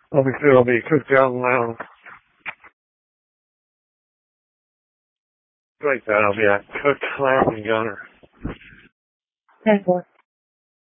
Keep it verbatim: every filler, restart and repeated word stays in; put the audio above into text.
I'll be sure I'll be cooked out and loud. Like that, I'll be a cooked, loud and gunner. ten four.